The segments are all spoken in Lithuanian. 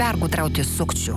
pergudrauti sukčių.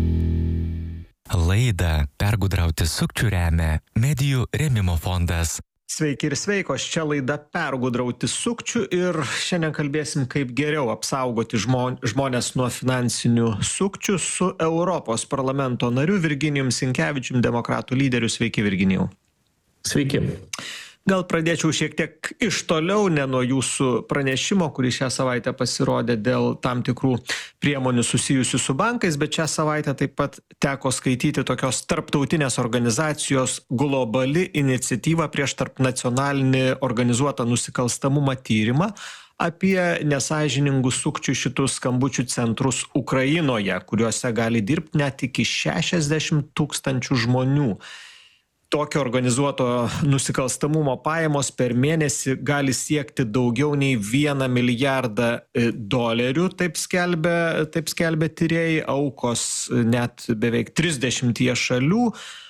Laidą Pergudrauti sukčių remia Medijų rėmimo fondas. Sveiki ir sveikos, čia laida Pergudrauti sukčių ir šiandien kalbėsim, kaip geriau apsaugoti žmonės nuo finansinių sukčių su Europos parlamento nariu Virginijum Sinkevičium, demokratų lyderiu. Sveiki, Virginijau. Sveiki. Gal pradėčiau šiek tiek iš toliau, ne nuo jūsų pranešimo, kurį šią savaitę pasirodė dėl tam tikrų priemonių susijusių su bankais, bet šią savaitę taip pat teko skaityti tokios tarptautinės organizacijos globali iniciatyva prieš tarpnacionalinį organizuotą nusikalstamumą tyrimą apie nesąžiningų sukčių šitus skambučių centrus Ukrainoje, kuriuose gali dirbti net iki 60 000 žmonių. Tokio organizuoto nusikalstamumo pajamos per mėnesį gali siekti daugiau nei $1 milijardą, taip skelbia tyrėjai, aukos net beveik 30 šalių,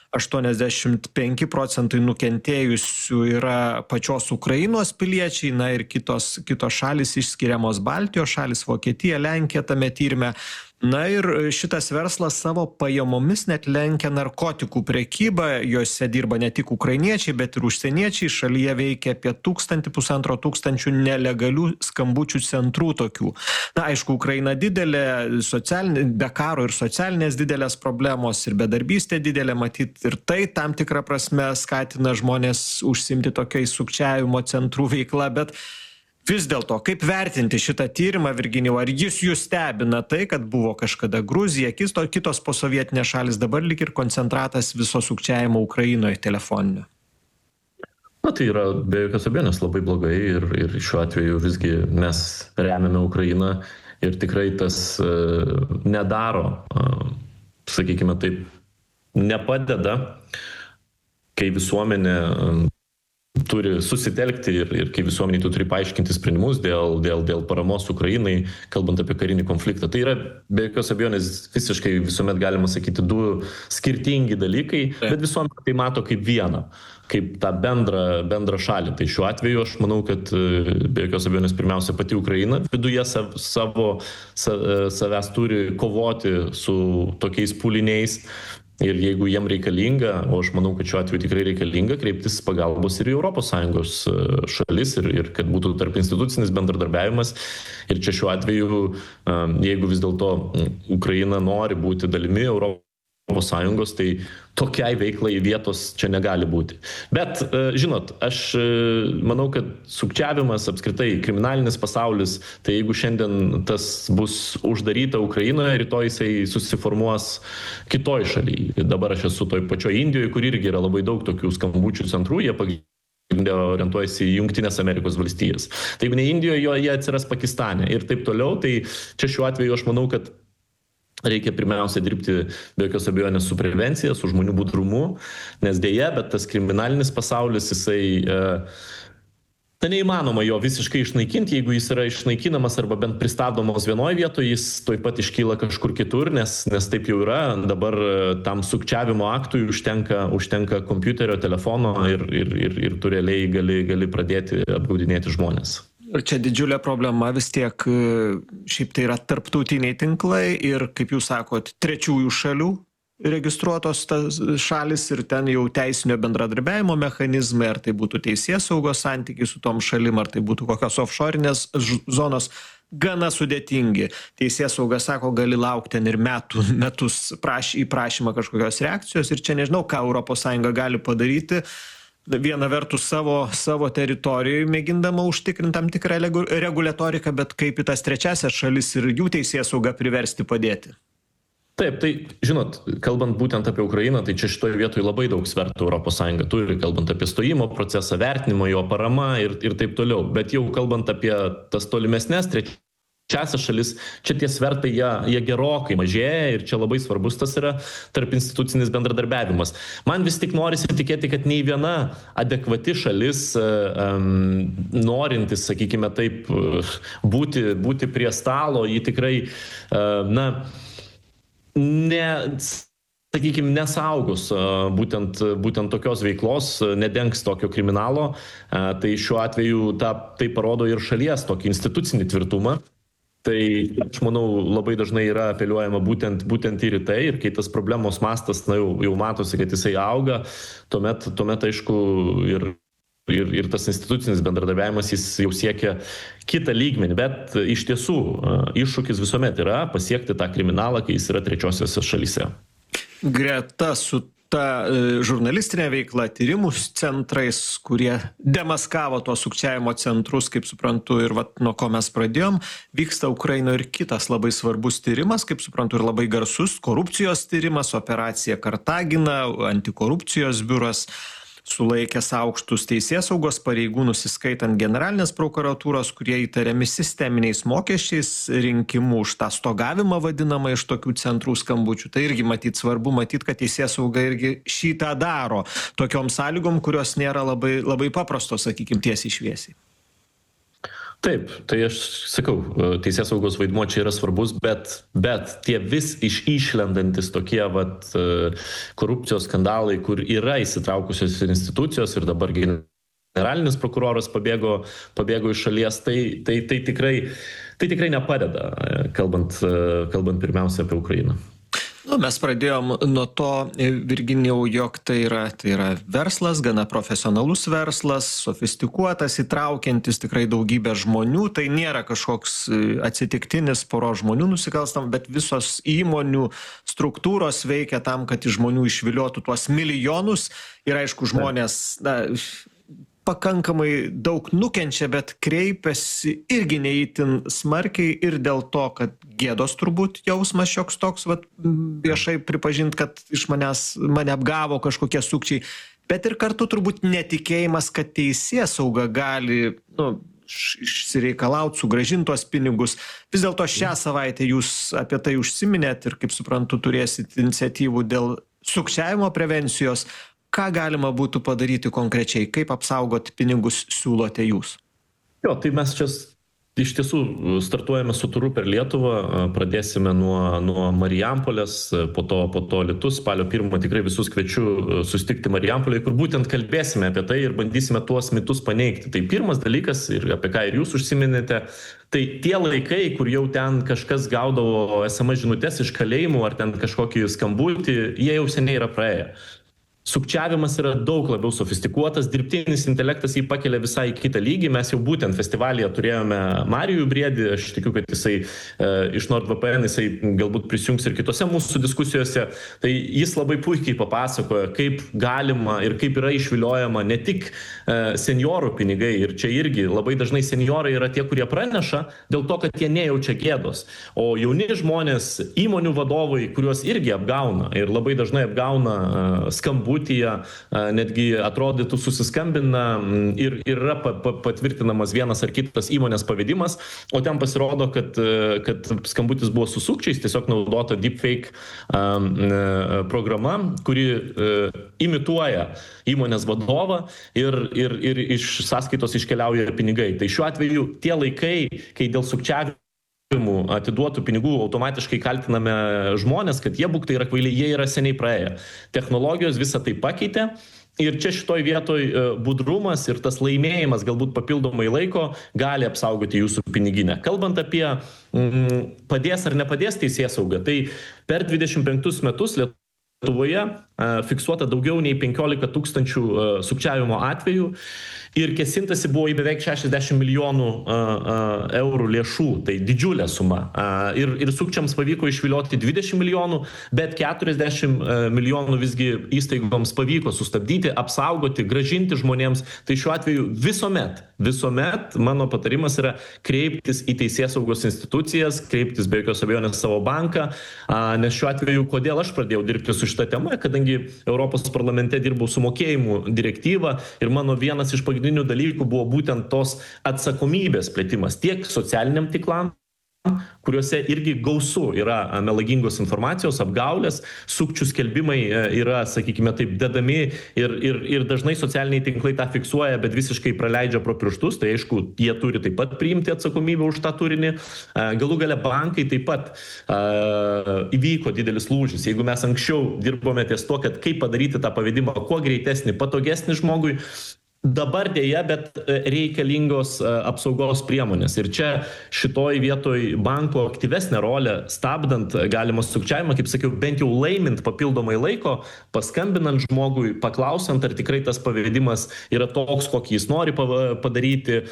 85% nukentėjusių yra pačios Ukrainos piliečiai, na ir kitos šalys išskiriamos Baltijos šalys, Vokietija, Lenkija tame tyrime. Na ir šitas verslas savo pajamomis net lenkia narkotikų prekybą, jose dirba ne tik ukrainiečiai, bet ir užsieniečiai, šalyje veikia apie 1,5 tūkstančių nelegalių skambučių centrų tokių. Na, aišku, Ukraina didelė, be karo ir socialinės didelės problemos ir bedarbystė didelė, matyt, ir tai tam tikrą prasme skatina žmonės užsiimti tokiais sukčiavimo centrų veikla, bet vis dėlto, kaip vertinti šitą tyrimą, Virginijau, ar jis jūs stebina tai, kad buvo kažkada Gruzija, kitos posovietinės šalis, dabar lyg ir koncentratas viso sukčiavimo Ukrainoje telefoninio? Na, tai yra be jokios abejonės labai blogai ir šiuo atveju visgi mes remiame Ukrainą ir tikrai tas nedaro, sakykime taip, nepadeda, kai visuomenė turi susitelkti ir kai visuomeniai tu turi paaiškinti sprendimus dėl paramos Ukrainai, kalbant apie karinį konfliktą. Tai yra be jokios abejonės visiškai visuomet galima sakyti du skirtingi dalykai, bet visuomet tai mato kaip vieną, kaip tą bendrą šalį. Tai šiuo atveju aš manau, kad be jokios abejonės pirmiausia pati Ukraina viduje savęs turi kovoti su tokiais pūliniais. Ir jeigu jiem reikalinga, o aš manau, kad šiuo atveju tikrai reikalinga, kreiptis pagalbos ir į ES šalis ir kad būtų tarp institucinis bendradarbiavimas. Ir čia šiuo atveju, jeigu vis dėlto Ukraina nori būti dalimi ES, tai tokiai veiklai vietos čia negali būti. Bet, žinot, aš manau, kad sukčiavimas apskritai, kriminalinis pasaulis, tai jeigu šiandien tas bus uždaryta Ukrainoje, rytoj jisai susiformuos kitoj šalyje. Dabar aš esu toj pačioj Indijoje, kur irgi yra labai daug tokių skambučių centrų, jie orientuojasi į Jungtines Amerikos valstijas. Tai jeigu ne Indijoje, jie atsiras Pakistane ir taip toliau, tai čia šiuo atveju aš manau, kad reikia pirmiausia dirbti be jokios abejonės su prevencija, su žmonių budrumu, nes dėja, bet tas kriminalinis pasaulis, jisai, tai neįmanoma jo visiškai išnaikinti, jeigu jis yra išnaikinamas arba bent pristabdomas vienoje vietoje, jis tuoj pat iškyla kažkur kitur, nes taip jau yra, dabar tam sukčiavimo aktui užtenka kompiuterio, telefono ir tu realiai gali pradėti apgaudinėti žmonės. Ir čia didžiulė problema vis tiek, šiaip tai yra tarptautiniai tinklai ir, kaip jūs sakot, trečiųjų šalių registruotos šalis ir ten jau teisinio bendradarbiavimo mechanizmai, ar tai būtų teisėsaugos santykiai su tom šalim, ar tai būtų kokios offshorinės zonos, gana sudėtingi. Teisėsauga sako, gali laukti ten ir metus į prašymą kažkokios reakcijos ir čia nežinau, ką ES gali padaryti. Viena vertus savo teritorijoje mėgindama užtikrinti tam tikrą reguliatoriką, bet kaip į tas trečiasias šalis ir jų teisėsaugą priversti padėti? Taip, tai žinot, kalbant būtent apie Ukrainą, tai čia šitoje vietoje labai daug svertų ES turi, kalbant apie stojimo procesą, vertinimo, jo parama ir taip toliau. Bet jau kalbant apie tas tolimesnės trečiasias šalis, čia tie svertai, jie gerokai mažėja ir čia labai svarbus tas yra tarp institucinis bendradarbiavimas. Man vis tik norisi tikėti, kad nei viena adekvati šalis, norintis, sakykime taip, būti prie stalo, ji tikrai, sakykime, nesaugos būtent tokios veiklos, nedengs tokio kriminalo. Tai šiuo atveju tai parodo ir šalies tokį institucinį tvirtumą. Tai aš manau, labai dažnai yra apeliuojama būtent ir į tai, ir kai tas problemos mastas jau matosi, kad jisai auga, tuomet aišku ir tas institucinis bendradarbiavimas jis jau siekia kitą lygmenį, bet iš tiesų iššūkis visuomet yra pasiekti tą kriminalą, kai jis yra trečiosiose šalyse. Greta su ta žurnalistinė veikla, tyrimų centrais, kurie demaskavo tuos sukčiavimo centrus, kaip suprantu, ir nuo ko mes pradėjom, vyksta Ukrainoje ir kitas labai svarbus tyrimas, kaip suprantu, ir labai garsus korupcijos tyrimas, operacija Kartagina, antikorupcijos biuras sulaikęs aukštus teisėsaugos pareigūnus, įskaitant generalinės prokuratūros, kurie įtariami sisteminiais mokesčiais, rinkimų už tą stogavimą vadinamą iš tokių centrų skambučių. Tai irgi svarbu matyti, kad teisėsauga irgi šitą daro tokiom sąlygom, kurios nėra labai paprastos, sakykime, tiesiai šviesiai. Taip, tai aš sakau, teisėsaugos vaidmuo čia yra svarbus, bet tie vis išlendantis tokie korupcijos skandalai, kur yra įsitraukusios institucijos ir dabar generalinis prokuroras pabėgo iš šalies, tai tikrai nepadeda, kalbant pirmiausia apie Ukrainą. Mes pradėjom nuo to, Virginijau, jog tai yra verslas, gana profesionalus verslas, sofistikuotas, įtraukiantis tikrai daugybę žmonių. Tai nėra kažkoks atsitiktinis poros žmonių nusikalstam, bet visos įmonių struktūros veikia tam, kad iš žmonių išviliotų tuos milijonus. Ir aišku, žmonės pakankamai daug nukenčia, bet kreipiasi irgi neįtin smarkiai ir dėl to, kad gėdos turbūt jausmas šioks toks, viešai pripažint, kad iš mane apgavo kažkokie sukčiai, bet ir kartu turbūt netikėjimas, kad teisėsauga gali išsireikalauti, sugrąžinti tuos pinigus. Vis dėlto šią savaitę jūs apie tai užsiminėt ir, kaip suprantu, turėsit iniciatyvų dėl sukčiavimo prevencijos. Ką galima būtų padaryti konkrečiai? Kaip apsaugoti pinigus siūlote jūs? Tai mes čia iš tiesų startuojame su turu per Lietuvą, pradėsime nuo Marijampolės, po to Alytus, spalio 1 tikrai visus kviečiu susitikti Marijampolėje, kur būtent kalbėsime apie tai ir bandysime tuos mitus paneigti. Tai pirmas dalykas, ir apie ką ir jūs užsiminėte, tai tie laikai, kur jau ten kažkas gaudavo SMS žinutes iš kalėjimų ar ten kažkokį skambutį, jie jau seniai yra praėję. Sukčiavimas yra daug labiau sofistikuotas, dirbtinis intelektas jį pakelia visai į kitą lygį. Mes jau būtent festivalyje turėjome Marijų Briedį, aš tikiu, kad jisai iš NordVPN, jisai galbūt prisijungs ir kitose mūsų diskusijose. Tai jis labai puikiai papasakoja, kaip galima ir kaip yra išviliojama ne tik seniorų pinigai. Ir čia irgi labai dažnai seniorai yra tie, kurie praneša dėl to, kad jie nejaučia gėdos. O jauni žmonės, įmonių vadovai, kuriuos irgi apgauna ir labai dažnai apgauna skambutyje, netgi atrodytų susiskambina ir yra patvirtinamas vienas ar kitas įmonės pavedimas, o ten pasirodo, kad skambutis buvo su sukčiais, tiesiog naudota deepfake programa, kuri imituoja įmonės vadovą ir iš sąskaitos iškeliauja pinigai. Tai šiuo atveju tie laikai, kai dėl sukčiavimo atiduotų pinigų automatiškai kaltiname žmonės, kad jie būktai yra kvailiai, jie yra seniai praėję. Technologijos visą tai pakeitė ir čia šitoj vietoj budrumas ir tas laimėjimas galbūt papildomai laiko gali apsaugoti jūsų piniginę. Kalbant apie padės ar nepadės teisėsauga, tai per 25 metus Lietuvoje fiksuota daugiau nei 15 000 sukčiavimo atvejų. Ir kėsintasi buvo į beveik 60 milijonų eurų lėšų, tai didžiulė suma. Ir sukčiams pavyko išvilioti 20 milijonų, bet 40 milijonų visgi įstaigoms pavyko sustabdyti, apsaugoti, grąžinti žmonėms. Tai šiuo atveju visuomet mano patarimas yra kreiptis į teisėsaugos institucijas, kreiptis be jokios abejonės savo banką, nes šiuo atveju, kodėl aš pradėjau dirbti su šitą temą, kadangi Europos parlamente dirbau su mokėjimų direktyva ir mano vienas iš pagrindinių dalykų buvo būtent tos atsakomybės plėtimas tiek socialiniam tiklam, kuriuose irgi gausu yra melagingos informacijos, apgaulės, sukčių skelbimai yra, sakykime taip, dedami ir dažnai socialiniai tinklai tą fiksuoja, bet visiškai praleidžia pro pirštus, tai aišku, jie turi taip pat priimti atsakomybę už tą turinį. Galų gale bankai taip pat įvyko didelis lūžis. Jeigu mes anksčiau dirbome ties to, kad kaip padaryti tą pavedimą kuo greitesnį, patogesnį žmogui, Dabar dėja, bet reikalingos apsaugos priemonės. Ir čia šitoj vietoj banko aktyvesnė rolė, stabdant galimą sukčiavimą, kaip sakiau, bent jau laimint papildomai laiko, paskambinant žmogui, paklausiant, ar tikrai tas pavedimas yra toks, kokį jis nori padaryti,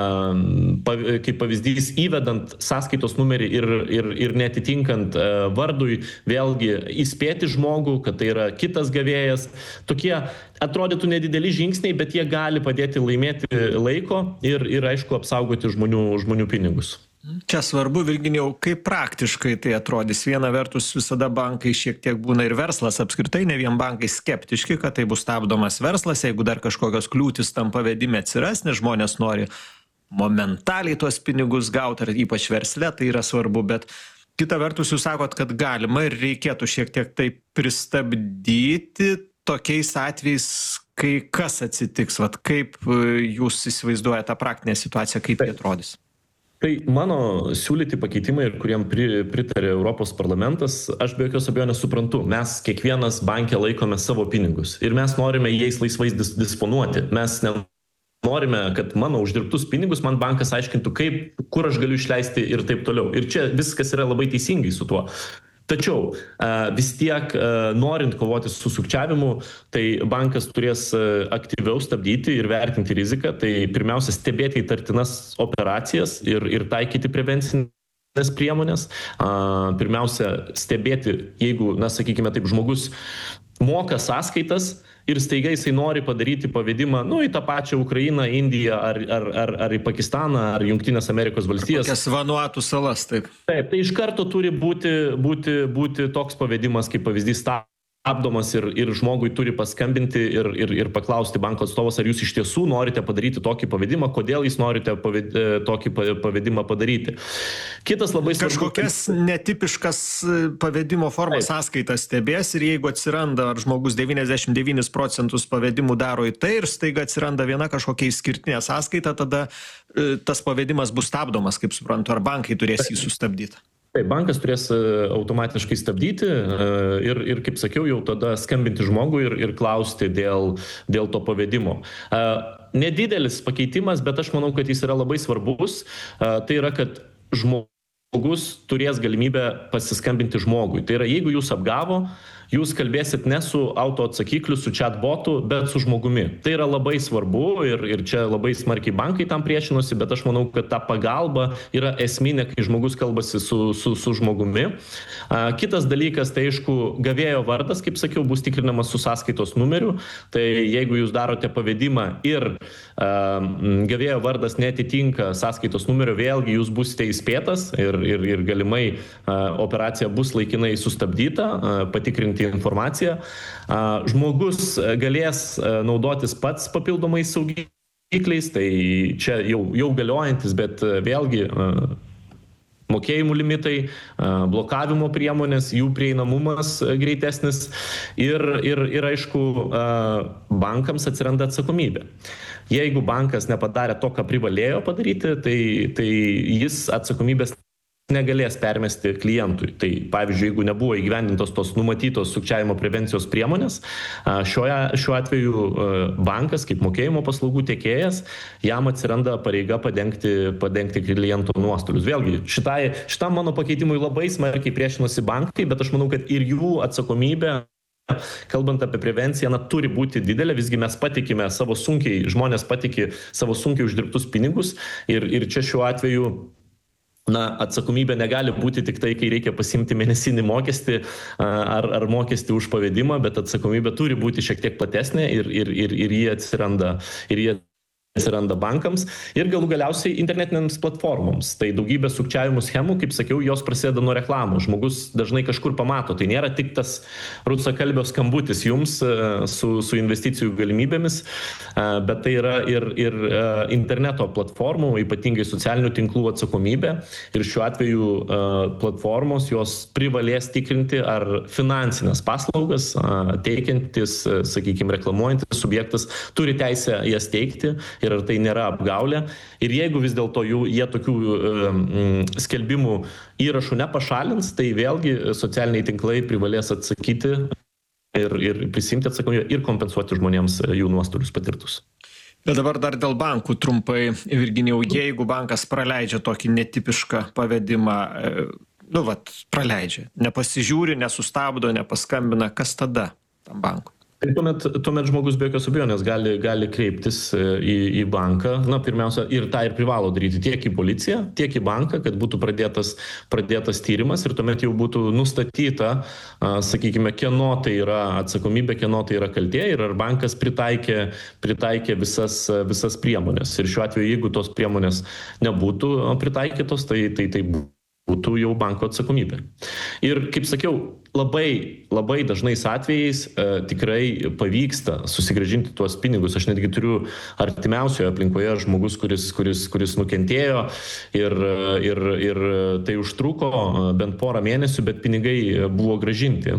kaip pavyzdys, įvedant sąskaitos numerį ir netitinkant vardui, vėlgi įspėti žmogų, kad tai yra kitas gavėjas. Tokie atrodytų nedideli žingsniai, bet jie gali padėti laimėti laiko ir aišku, apsaugoti žmonių pinigus. Čia svarbu, Virginijau, kaip praktiškai tai atrodys. Viena vertus visada bankai šiek tiek būna ir verslas apskritai, ne vien bankai skeptiški, kad tai bus stabdomas verslas, jeigu dar kažkokios kliūtis tam pavedime atsiras, nes žmonės nori momentaliai tuos pinigus gauti, ar ypač versle tai yra svarbu, bet kita vertus jūs sakot, kad galima ir reikėtų šiek tiek tai pristabdyti tokiais atvejais, kai kas atsitiks, vat kaip jūs įsivaizduojate tą praktinę situaciją, kaip tai atrodys? Tai mano siūlyti pakeitimai, kuriem pritarė Europos parlamentas, aš be jokios abejonės suprantu, mes kiekvienas banke laikome savo pinigus ir mes norime jais laisvai disponuoti. Mes norime, kad mano uždirbtus pinigus man bankas aiškintų, kur aš galiu išleisti ir taip toliau. Ir čia viskas yra labai teisingai su tuo. Tačiau vis tiek, norint kovoti su sukčiavimu, tai bankas turės aktyviau stabdyti ir vertinti riziką. Tai pirmiausia, stebėti įtartinas operacijas ir taikyti prevencinės priemonės. Pirmiausia, stebėti, jeigu, sakykime taip, žmogus moka sąskaitas ir staiga jisai nori padaryti pavedimą, į tą pačią Ukrainą, Indiją ar į Pakistaną, ar Jungtinės Amerikos valstijas. Kokias Vanuatų salas, taip. Taip, tai iš karto turi būti toks pavedimas, kaip pavyzdys stabdomas ir žmogui turi paskambinti ir paklausti banko atstovas, ar jūs iš tiesų norite padaryti tokį pavedimą, kodėl jūs norite tokį pavedimą padaryti. Kitas labai svarbus. Kažkokias netipiškas pavedimo formos sąskaitas stebės ir jeigu atsiranda, ar žmogus 99% pavedimų daro į tai ir staiga atsiranda viena kažkokia išskirtinė sąskaita, tada tas pavedimas bus stabdomas, kaip suprantu, ar bankai turės jį sustabdyti. Taip, bankas turės automatiškai stabdyti ir kaip sakiau, jau tada skambinti žmogui ir klausti dėl to pavedimo. Nedidelis pakeitimas, bet aš manau, kad jis yra labai svarbus. Tai yra, kad žmogus turės galimybę pasiskambinti žmogui. Tai yra, jeigu jūs apgavo, jūs kalbėsit ne su autoatsakikliu, su chatbotu, bet su žmogumi. Tai yra labai svarbu ir čia labai smarkiai bankai tam priešinosi, bet aš manau, kad ta pagalba yra esminė, kai žmogus kalbasi su žmogumi. Kitas dalykas, tai aišku, gavėjo vardas, kaip sakiau, bus tikrinamas su sąskaitos numeriu. Tai jeigu jūs darote pavedimą ir gavėjo vardas netitinka sąskaitos numerio, vėlgi jūs busite įspėtas ir galimai operacija bus laikinai sustabdyta, patikrinti informaciją. Žmogus galės naudotis pats papildomais saugikliais, tai čia jau galiojantis, bet vėlgi mokėjimų limitai, blokavimo priemonės, jų prieinamumas greitesnis ir aišku, bankams atsiranda atsakomybė. Jeigu bankas nepadarė to, ką privalėjo padaryti, tai jis atsakomybės negalės permesti klientui. Tai pavyzdžiui, jeigu nebuvo įgyvendintos tos numatytos sukčiavimo prevencijos priemonės, šiuo atveju bankas kaip mokėjimo paslaugų tiekėjas, jam atsiranda pareiga padengti kliento nuostolius. Vėlgi, šitam mano pakeitimui labai smarkiai priešinosi bankai, bet aš manau, kad ir jų atsakomybė, kalbant apie prevenciją, turi būti didelė, visgi mes patikime žmonės patiki savo sunkiai uždirbtus pinigus ir čia šiuo atveju atsakomybė negali būti tik tai, kai reikia pasimti mėnesinį mokestį ar mokestį už pavedimą, bet atsakomybė turi būti šiek tiek platesnė ir jie atsiranda bankams ir galų galiausiai internetinėms platformoms. Tai daugybė sukčiavimų schemų, kaip sakiau, jos prasideda nuo reklamų. Žmogus dažnai kažkur pamato. Tai nėra tik tas rusakalbio skambutis jums su investicijų galimybėmis, bet tai yra ir interneto platformų, ypatingai socialinių tinklų atsakomybė. Ir šiuo atveju platformos jos privalės tikrinti, ar finansinės paslaugas teikiantis, sakykime, reklamuojantis subjektas turi teisę jas teikti ir ar tai nėra apgaulė. Ir jeigu vis dėlto jie tokių skelbimų įrašų nepašalins, tai vėlgi socialiniai tinklai privalės atsakyti ir prisimti atsakomybę ir kompensuoti žmonėms jų nuostolius patirtus. Bet dabar dar dėl bankų trumpai, Virginijau, jeigu bankas praleidžia tokį netipišką pavedimą, praleidžia, nepasižiūri, nesustabdo, nepaskambina, kas tada tam bankui? Tai tuomet žmogus be jokios abejonės gali kreiptis į banką. Na, pirmiausia, ir privalo daryti tiek į policiją, tiek į banką, kad būtų pradėtas tyrimas ir tuomet jau būtų nustatyta, sakykime, kieno tai yra atsakomybė, kieno tai yra kaltė ir ar bankas pritaikė visas priemonės. Ir šiuo atveju, jeigu tos priemonės nebūtų pritaikytos, tai būtų jau banko atsakomybė. Ir, kaip sakiau, labai dažnais atvejais tikrai pavyksta susigrąžinti tuos pinigus. Aš netgi turiu artimiausioje aplinkoje žmogus, kuris nukentėjo ir tai užtruko bent porą mėnesių, bet pinigai buvo grąžinti.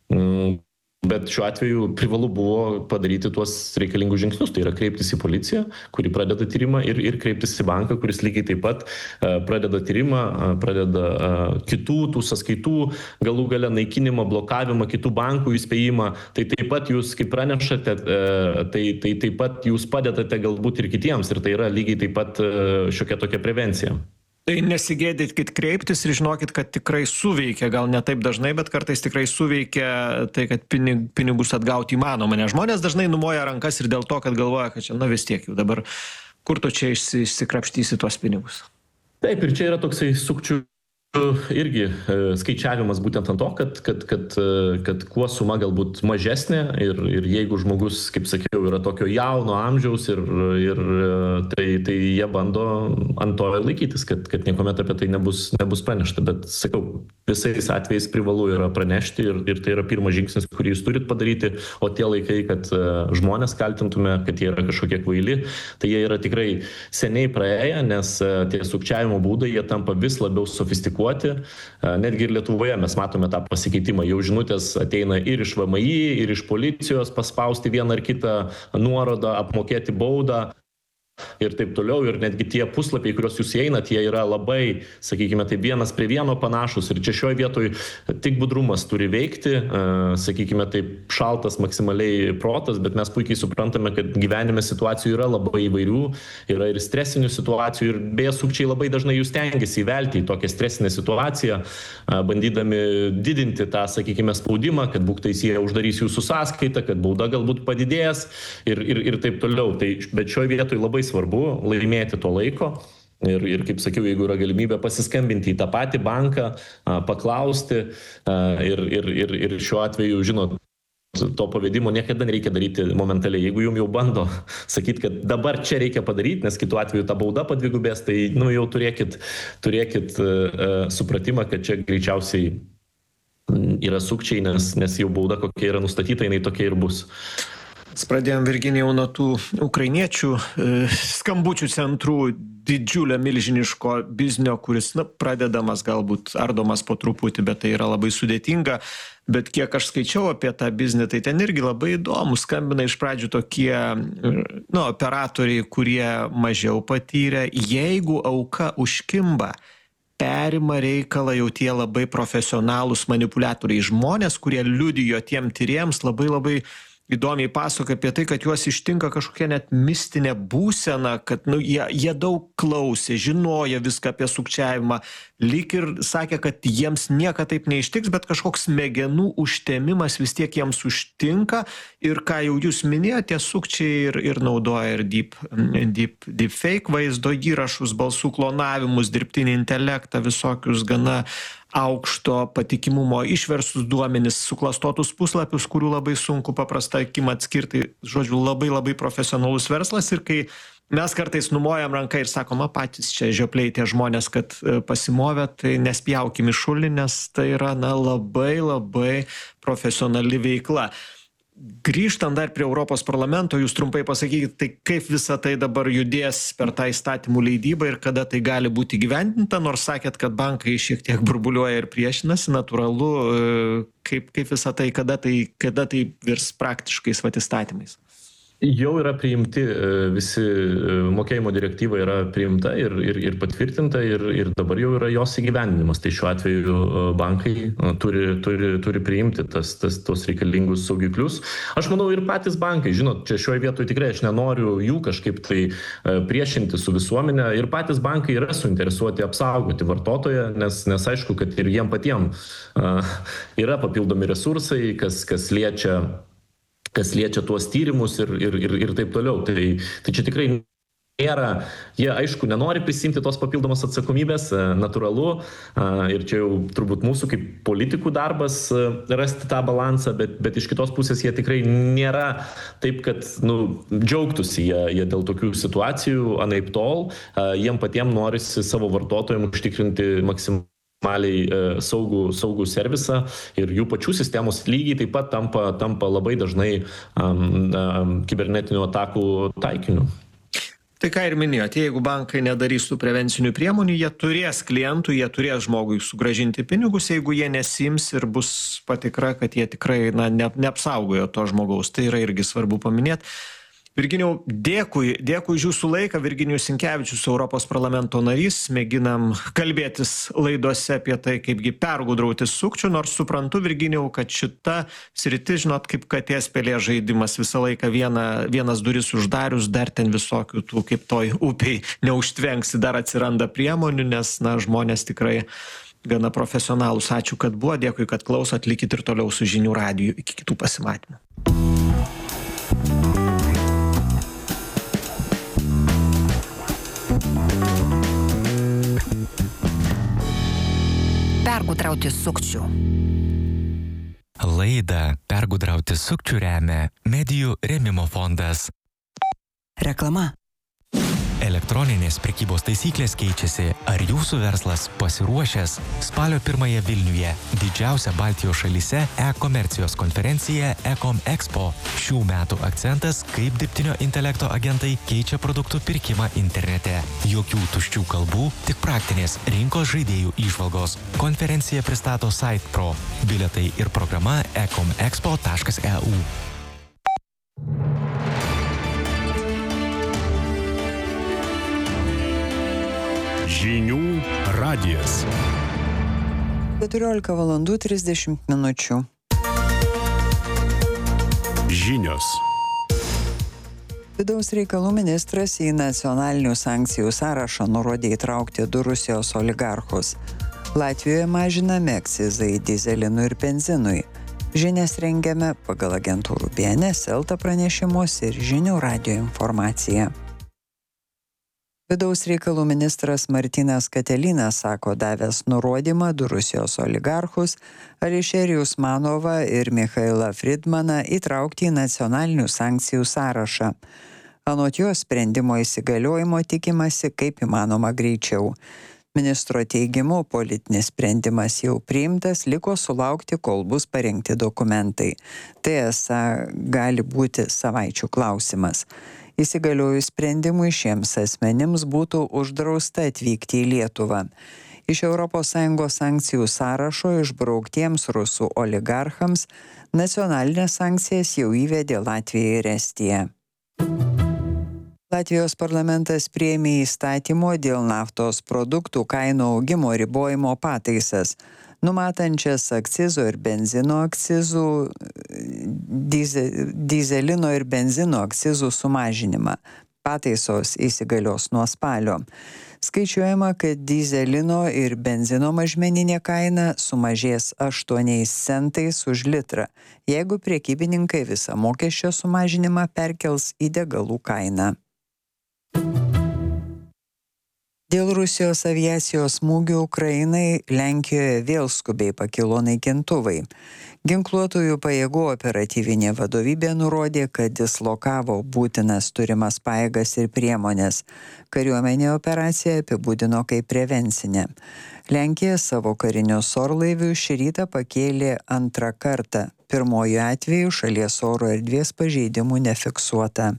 Bet šiuo atveju privalu buvo padaryti tuos reikalingus žingsnius, tai yra kreiptis į policiją, kuri pradeda tyrimą ir kreiptis į banką, kuris lygiai taip pat pradeda tyrimą, pradeda kitų tų sąskaitų, galų gale naikinimą, blokavimą, kitų bankų įspėjimą. Tai taip pat jūs, kaip pranešate, tai taip pat jūs padedate galbūt ir kitiems ir tai yra lygiai taip pat šiokia tokia prevencija. Tai nesigėdykit kreiptis ir žinokit, kad tikrai suveikia, gal ne taip dažnai, bet kartais tikrai suveikia tai, kad pinigus atgauti įmanoma. Nes žmonės dažnai numoja rankas ir dėl to, kad galvoja, kad čia, vis tiek jau dabar, kur tu čia išsikrapštysi tuos pinigus. Taip, ir čia yra toksai sukčių irgi skaičiavimas būtent ant to, kad kuo suma galbūt mažesnė ir jeigu žmogus, kaip sakiau, yra tokio jauno amžiaus ir tai jie bando ant to laikytis, kad niekuomet apie tai nebus pranešta. Bet, sakau, visais atvejais privalu yra pranešti ir tai yra pirmas žingsnis, kurį jūs turit padaryti, o tie laikai, kad žmonės kaltintume, kad jie yra kažkokie kvaili, tai jie yra tikrai seniai praėję, nes tie sukčiavimo būdai, jie tampa vis labiau sofistikuoti. Netgi ir Lietuvoje mes matome tą pasikeitimą. Jau žinutės ateina ir iš VMI, ir iš policijos paspausti vieną ar kitą nuorodą, apmokėti baudą ir taip toliau. Ir netgi tie puslapiai, kuriuos jūs einat, jie yra labai, sakykime, tai vienas prie vieno panašus. Ir čia šioje vietoje tik budrumas turi veikti, sakykime, taip šaltas maksimaliai protas, bet mes puikiai suprantame, kad gyvenime situacijų yra labai įvairių, yra ir stresinių situacijų ir beje sukčiai labai dažnai jūs stengiasi įvelti į tokią stresinę situaciją, bandydami didinti tą, sakykime, spaudimą, kad būktais jie uždarys jūsų sąskaitą, kad bauda galbūt padidės ir taip toliau. Tai, bet šioje vietoje labai svarbu laimėti to laiko ir kaip sakiau, jeigu yra galimybė pasiskambinti į tą patį banką, paklausti ir šiuo atveju, žinot, to pavedimo niekada nereikia daryti momentaliai. Jeigu jums jau bando sakyti, kad dabar čia reikia padaryti, nes kitu atveju ta bauda padvigubės, tai jau turėkit supratimą, kad čia greičiausiai yra sukčiai, nes jau bauda kokia yra nustatyta, jinai tokia ir bus. Pradėjom, Virginijau, nuo tų ukrainiečių skambučių centrų, didžiulio milžiniško biznio, kuris pradedamas, galbūt ardomas po truputį, bet tai yra labai sudėtinga. Bet kiek aš skaičiau apie tą biznį, tai ten irgi labai įdomu. Skambina iš pradžių tokie operatoriai, kurie mažiau patyrę. Jeigu auka užkimba, perima reikalą jau tie labai profesionalūs manipuliatoriai, žmonės, kurie liudijo tiem tyriems, labai įdomiai pasakoja apie tai, kad juos ištinka kažkokia net mistinė būsena, kad jie daug klausė, žinojo viską apie sukčiavimą, lyg ir sakė, kad jiems nieka taip neištiks, bet kažkoks smegenų užtemimas vis tiek jiems užtinka ir ką jau jūs minėjote, tie sukčiai ir naudoja ir deepfake vaizdo įrašus, balsų klonavimus, dirbtinį intelektą, visokius gana aukšto patikimumo išversus duomenis, suklastotus puslapius, kurių labai sunku paprasta akim atskirti. Žodžiu, labai profesionalus verslas ir kai mes kartais numojam ranką ir sakom, patys čia žiopliai tie žmonės, kad pasimovė, tai nespjaukim į šulį, nes tai yra labai profesionali veikla. Grįžtant dar prie Europos parlamento, jūs trumpai pasakykit, tai kaip visa tai dabar judės per tą įstatymų leidybą ir kada tai gali būti įgyvendinta, nors sakėt, kad bankai šiek tiek burbuliuoja ir priešinasi, natūralu, kaip visa tai, kada tai virs praktiškais įstatymais? Jau yra priimti visi mokėjimo direktyva yra priimta ir patvirtinta ir dabar jau yra jos įgyvendinimas. Tai šiuo atveju bankai turi priimti tos reikalingus saugiklius. Aš manau ir patys bankai, žinot, čia šioje vietoje tikrai aš nenoriu jų kažkaip tai priešinti su visuomenė. Ir patys bankai yra suinteresuoti apsaugoti vartotoją, nes aišku, kad ir jiem patiem yra papildomi resursai, kas liečia tuos tyrimus ir taip toliau. Tai čia tikrai nėra, jie aišku nenori prisimti tos papildomos atsakomybės, natūralu, ir čia jau turbūt mūsų kaip politikų darbas rasti tą balansą, bet iš kitos pusės jie tikrai nėra taip, kad džiaugtųsi jie dėl tokių situacijų, anaip tol, jiem patiem norisi savo vartotojams užtikrinti maksimaliai saugų servisą ir jų pačių sistemos lygiai taip pat tampa labai dažnai kibernetinių atakų taikiniu. Tai ką ir minėjote, jeigu bankai nedarys tų prevencinių priemonių, jie turės klientų, jie turės žmogui sugrąžinti pinigus, jeigu jie nesiims ir bus patikra, kad jie tikrai neapsaugojo to žmogaus. Tai yra irgi svarbu paminėti. Virginijau, dėkui už jūsų laiką. Virginijus Sinkevičius, Europos parlamento narys. Mėginam kalbėtis laidose apie tai, kaipgi pergudrauti sukčių, nors suprantu, Virginijau, kad šita sritis, žinot, kaip katės pelės žaidimas, visą laiką vienas duris uždarius, dar ten visokių tų, kaip toj upiai neužtvenksi, dar atsiranda priemonių, nes, žmonės tikrai gana profesionalūs. Ačiū, kad buvo, dėkui, kad klausot, likit ir toliau su Žinių radiju. Iki kitų pasimatymų. Pergudrauti sukčių. Laidą Pergudrauti sukčių remia Medijų rėmimo fondas. Reklama. Elektroninės prekybos taisyklės keičiasi. Ar jūsų verslas pasiruošęs? Spalio 1 Vilniuje didžiausia Baltijos šalyse e-komercijos konferencija Ecom Expo. Šių metų akcentas, kaip dirbtinio intelekto agentai keičia produktų pirkimą internete. Jokių tuščių kalbų, tik praktinės rinkos žaidėjų įžvalgos. Konferencija pristato SitePro. Bilietai ir programa ecomexpo.eu. Žinių radijas. 14:30 min. Žinios. Vidaus reikalų ministras į nacionalinių sankcijų sąrašą nurodė įtraukti du Rusijos oligarchus. Latvijoje mažinami akcizai dyzelinui ir benzinui. Žinias rengiame pagal agentūrų BNS, Elta pranešimus ir Žinių radijo informaciją. Vidaus reikalų ministras Martynas Katelinas sako davęs nurodymą du Rusijos oligarchus Ališerijų Usmanovą ir Michailą Fridmaną įtraukti į nacionalinių sankcijų sąrašą. Anot jo sprendimo įsigaliojimo tikimasi kaip įmanoma greičiau. Ministro teigimu, politinis sprendimas jau priimtas, liko sulaukti, kol bus parengti dokumentai. Tai esą gali būti savaičių klausimas. Įsigaliojus sprendimui šiems asmenims būtų uždrausta atvykti į Lietuvą. Iš ES sankcijų sąrašo išbrauktiems rusų oligarchams nacionalinės sankcijas jau įvedė Latvija ir Estija. Latvijos parlamentas priėmė įstatymo dėl naftos produktų kainų augimo ribojimo pataisas, numatančias akcizo ir benzino akcizų, dyzelino ir benzino akcizų sumažinimą. Pataisos įsigalios nuo spalio. Skaičiuojama, kad dyzelino ir benzino mažmeninė kaina sumažės 8 centais už litrą, jeigu prekybininkai visą mokesčio sumažinimą perkels į degalų kainą. Dėl Rusijos aviacijos smūgių Ukrainai Lenkijoje vėl skubiai pakilo naikintuvai. Ginkluotųjų pajėgų operatyvinė vadovybė nurodė, kad dislokavo būtinas turimas pajėgas ir priemonės. Kariuomenė operaciją apibūdino kaip prevencinę. Lenkija savo karinius orlaivius šį rytą pakėlė antrą kartą. Pirmoju atveju šalies oro erdvės pažeidimų nefiksuota.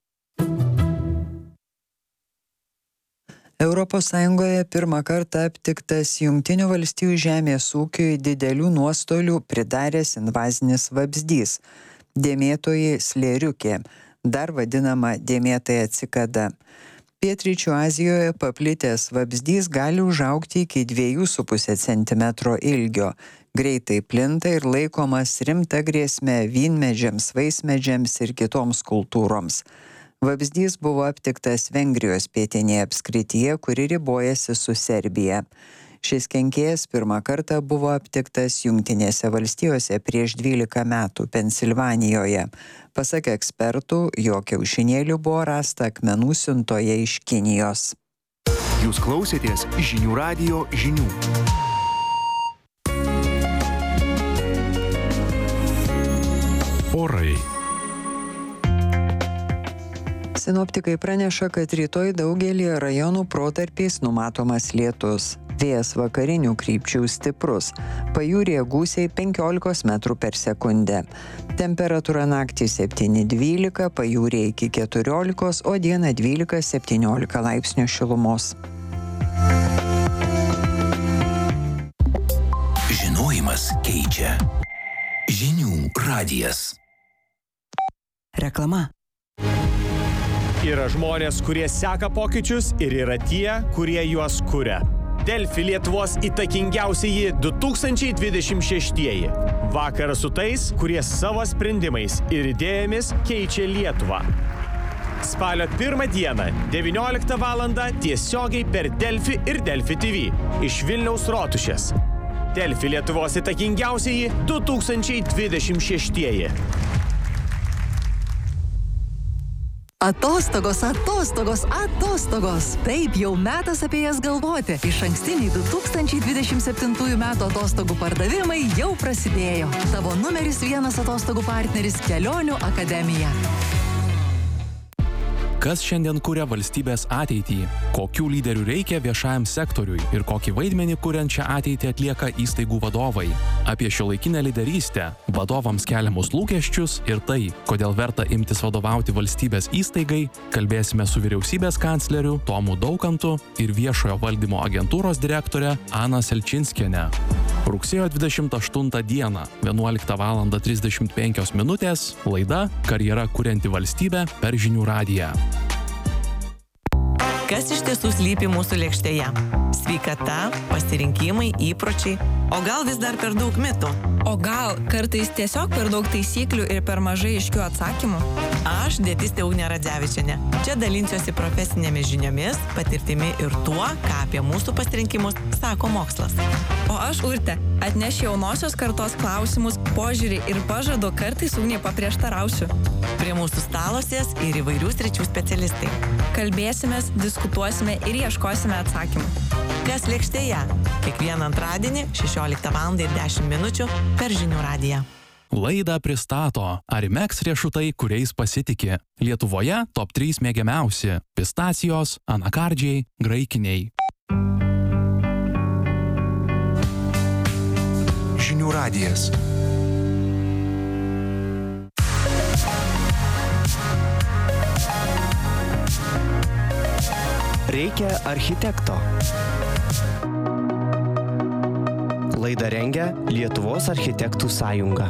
Europos Sąjungoje pirmą kartą aptiktas Jungtinių valstijų žemės ūkiui didelių nuostolių pridaręs invazinis vabzdys – dėmėtoji slėriukė. dar vadinama dėmėtąja cikada. Pietryčių Azijoje paplitęs vabzdys gali užaugti iki 2,5 cm ilgio. Greitai plinta ir laikomas rimta grėsme vynmedžiams, vaismedžiams ir kitoms kultūroms. Vabzdys buvo aptiktas Vengrijos pietinėje apskrityje, kuri ribojasi su Serbija. Šis kenkėjas pirmą kartą buvo aptiktas Jungtinėse valstijose prieš 12 metų Pensilvanijoje. Pasak ekspertų, jo kiaušinėlių buvo rasta akmenų siuntoje iš Kinijos. Jūs klausėtės Žinių radijo žinių. Orai. Sinoptikai praneša, kad rytoj daugelį rajonų protarpiais numatomas lietus. Vėjas vakarinių krypčių stiprus. Pajūryje gūsiai 15 metrų per sekundę. Temperatūra naktį 7-12, pajūryje iki 14, o dieną 12-17 laipsnių šilumos. Žinojimas keičia. Žinių radijas. Reklama. Yra žmonės, kurie seka pokyčius ir yra tie, kurie juos kuria. Delfi Lietuvos įtakingiausieji 2026. Vakaras su tais, kurie savo sprendimais ir idėjomis keičia Lietuvą. Spalio 1 dieną, 19 val. Tiesiogiai per Delfi ir Delfi TV iš Vilniaus Rotušės. Delfi Lietuvos įtakingiausieji 2026. Atostogos, atostogos, atostogos. Taip, jau metas apie jas galvoti. Išankstiniai 2027 metų atostogų pardavimai jau prasidėjo. Tavo numeris 1 atostogų partneris Kelionių akademija. Kas šiandien kuria valstybės ateitį? Kokių lyderių reikia viešajam sektoriui ir kokį vaidmenį kuriant šią ateitį atlieka įstaigų vadovai? Apie šiuolaikinę lyderystę, vadovams keliamus lūkesčius ir tai, kodėl verta imtis vadovauti valstybės įstaigai, kalbėsime su vyriausybės kancleriu Tomu Daukantu ir viešojo valdymo agentūros direktore Ana Selčinskiene. Rugsėjo 28 dieną, 11 val. 35 minutės, laida Karjera kurianti valstybę per Žinių radiją. Kas iš tiesų slypi mūsų lėkštėje? Sveikata, pasirinkimai, įpročiai, o gal vis dar per daug mitų? O gal kartais tiesiog per daug taisyklių ir per mažai aiškių atsakymų? Aš, dietistė Ugnė Radzevičienė. Čia dalinsiuosi profesinėmis žiniomis, patirtimi ir tuo, ką apie mūsų pasirinkimus sako mokslas. O aš, Urtė, atnešiu jaunosios kartos klausimus, požiūrį ir pažadu kartais Ugnei paprieštarausiu. Prie mūsų stalo sės ir įvairių sričių specialistai. Kalbėsimės, diskutuosime ir ieškosime atsakymų. Kas lėkštėje? Kiekvieną antradienį 16 val. 10 minučių per Žinių radiją. Laidą pristato Arimex riešutai, kuriais pasitiki. Lietuvoje top 3 mėgiamiausi – pistacijos, anakardžiai, graikiniai. Žinių radijas. Reikia architekto. Laidą rengia Lietuvos architektų sąjunga.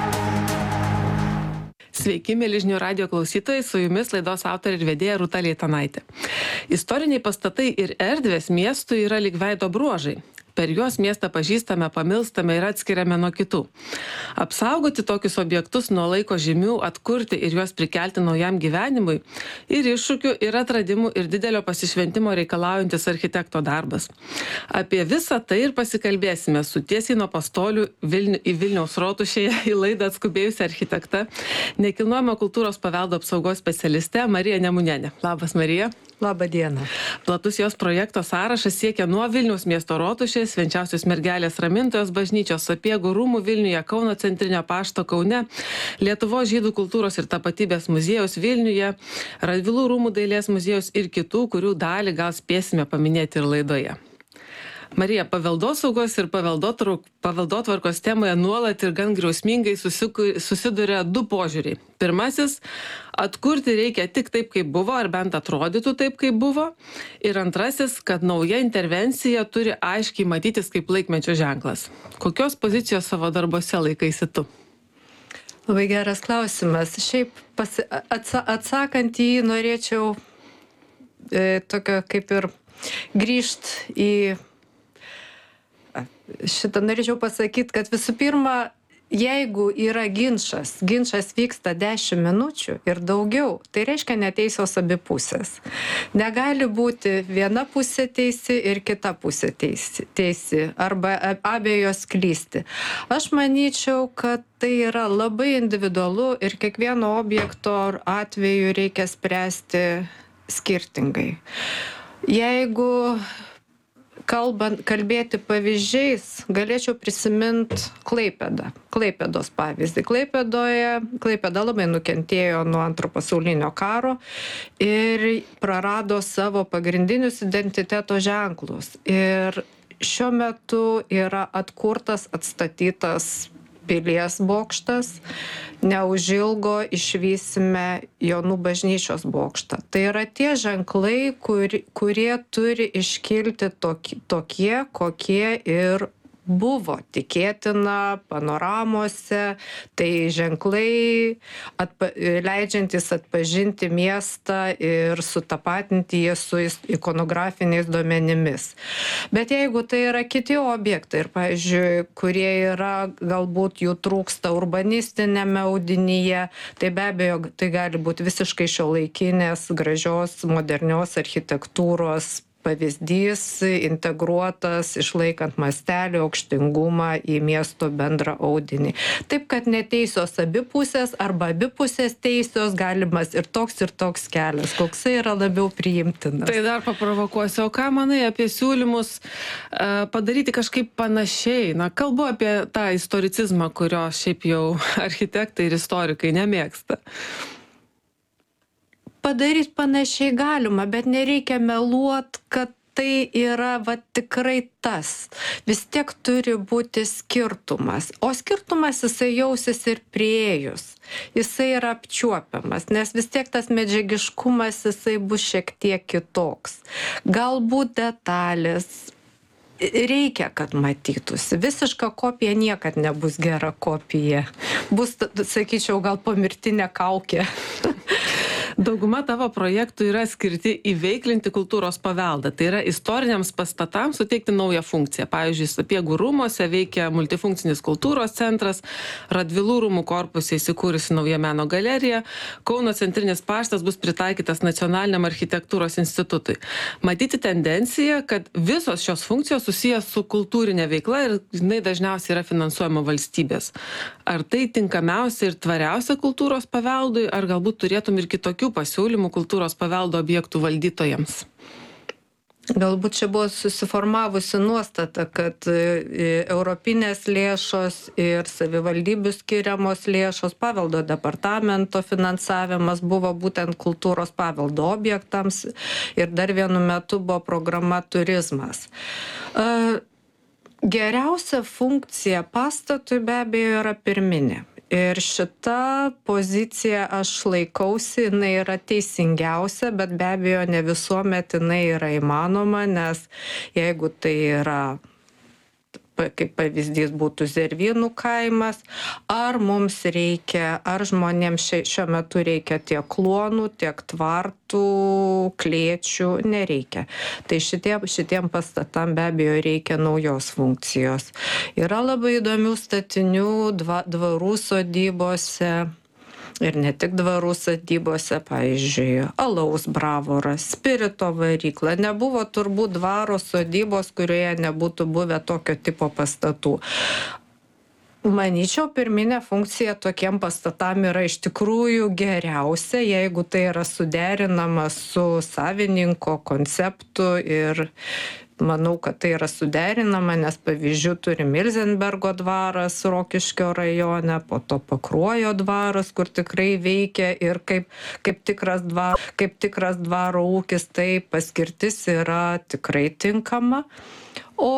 Sveiki, mėly Žinių radijo klausytojai, su jumis laidos autorė ir vedėja Rūta Leitanaitė. Istoriniai pastatai ir erdvės miestų yra lyg veido bruožai. Per juos miestą pažįstame, pamilstame ir atskiriame nuo kitų. Apsaugoti tokius objektus nuo laiko žymių, atkurti ir juos prikelti naujam gyvenimui ir iššūkių ir atradimų ir didelio pasišventimo reikalaujantis architekto darbas. Apie visą tai ir pasikalbėsime su tiesiai nuo pastolių į Vilniaus Rotušėje į laidą atskubėjusią architektą, nekilnojamo kultūros paveldo apsaugos specialistę Mariją Nemunienę. Labas, Marija. Labą dieną. Platus jos projekto sąrašas siekia nuo Vilniaus miesto Rotušės, Švenčiausios mergelės Ramintojos bažnyčios, Sapiegų rūmų Vilniuje, Kauno centrinio pašto Kaune, Lietuvos žydų kultūros ir tapatybės muziejaus Vilniuje, Radvilų rūmų dailės muziejaus ir kitų, kurių dalį gal spėsime paminėti ir laidoje. Marija, paveldosaugos ir paveldotvarkos temoje nuolat ir gan griausmingai susiduria du požiūriai. Pirmasis – atkurti reikia tik taip, kaip buvo, ar bent atrodytų taip, kaip buvo. Ir antrasis, kad nauja intervencija turi aiškiai matytis kaip laikmečio ženklas. Kokios pozicijos savo darbose laikaisi tu? Labai geras klausimas. Šiaip atsakant į jį norėčiau tokio kaip ir grįžt į šitą, norėčiau pasakyti, kad visų pirma, jeigu yra ginčas vyksta 10 minučių ir daugiau, tai reiškia neteisios abi pusės. Negali būti viena pusė teisi ir kita pusė teisi, arba abejos klysti. Aš manyčiau, kad tai yra labai individualu ir kiekvieno objekto atveju reikia spręsti skirtingai. Jeigu kalbėti pavyzdžiais, galėčiau prisiminti Klaipėdos pavyzdį. Klaipėda labai nukentėjo nuo Antro pasaulinio karo ir prarado savo pagrindinius identiteto ženklus. Ir šiuo metu yra atstatytas pilies bokštas, neužilgo išvysime Jonų bažnyčios bokštą. Tai yra tie ženklai, kurie turi iškilti tokie, kokie ir buvo tikėtina panoramose, tai ženklai leidžiantis atpažinti miestą ir sutapatinti jį su ikonografiniais duomenimis. Bet jeigu tai yra kiti objektai ir, pavyzdžiui, kurie yra, galbūt jų trūksta urbanistinėme audinyje, tai be abejo, tai gali būti visiškai šiuolaikinės, gražios, modernios architektūros pavyzdys, integruotas, išlaikant mastelį, aukštingumą į miesto bendrą audinį. Taip, kad neteisios abi pusės arba abi pusės teisios, galimas ir toks kelias, koksai yra labiau priimtinas. Tai dar paprovokuosiu, o ką manai apie siūlymus padaryti kažkaip panašiai? Na, kalbu apie tą istoricizmą, kurio šiaip jau architektai ir istorikai nemėgsta. Padaryti panašiai galima, bet nereikia meluot, kad tai yra tikrai tas. Vis tiek turi būti skirtumas. O skirtumas jisai jausis ir priėjus. Jisai yra apčiuopiamas, nes vis tiek tas medžiagiškumas jisai bus šiek tiek kitoks. Galbūt detalės reikia, kad matytųsi. Visiška kopija niekad nebus gera kopija. Bus, sakyčiau, gal pomirtinė kaukė. Dauguma tavo projektų yra skirti įveiklinti kultūros paveldą. Tai yra istoriniams pastatams suteikti naują funkciją. Pavyzdžiui, Sapiegų rūmuose veikia multifunkcinis kultūros centras, Radvilų rūmų korpuse įsikūrusi nauja meno galerija, Kauno centrinis paštas bus pritaikytas Nacionaliniam architektūros institutui. Matyti tendenciją, kad visos šios funkcijos susijęs su kultūrinė veikla ir jinai dažniausiai yra finansuojama valstybės. Ar tai tinkamiausia ir tvariausia kultūros paveldui, ar galbūt turėtum ir kitokių pasiūlymų kultūros paveldo objektų valdytojams? Galbūt čia buvo susiformavusi nuostata, kad europinės lėšos ir savivaldybių skiriamos lėšos, paveldo departamento finansavimas buvo būtent kultūros paveldo objektams ir dar vienu metu buvo programa turizmas. Geriausia funkcija pastatui be abejo yra pirminė. Ir šita pozicija aš laikausi, jinai yra teisingiausia, bet be abejo ne visuomet jinai yra įmanoma, nes jeigu tai yra, kaip pavyzdys būtų Zervynų kaimas, ar mums reikia, ar žmonėms šiuo metu reikia tiek kluonų, tiek tvartų, klėčių, nereikia. Tai šitiem pastatam be abejo reikia naujos funkcijos. Yra labai įdomių statinių dvarų sodybose. Ir ne tik dvarų sodybose, pavyzdžiui, alaus bravoras, spirito varykla. Nebuvo turbūt dvaro sodybos, kurioje nebūtų buvę tokio tipo pastatų. Manyčiau, pirminė funkcija tokiem pastatam yra iš tikrųjų geriausia, jeigu tai yra suderinama su savininko konceptu ir manau, kad tai yra suderinama, nes pavyzdžių turi Milzenbergo dvaras Rokiškio rajone, po to Pakruojo dvaras, kur tikrai veikia ir kaip tikras dvaro ūkis, tai paskirtis yra tikrai tinkama.